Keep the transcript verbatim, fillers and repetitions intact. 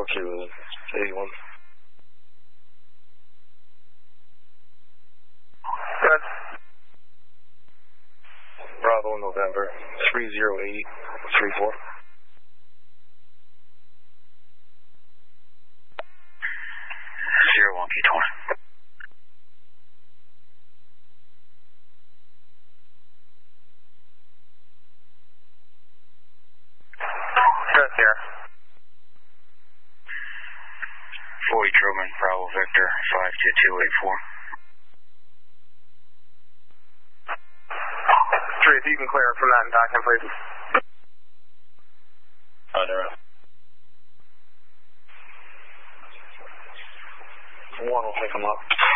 okay with eighty-one. Good. Bravo, November, three zero eight three four. Zero one K twenty. Good here. forty Truman, Bravo Victor, five two two eight four. Three, if you can clear from that and back in, please. Under. One will pick him up.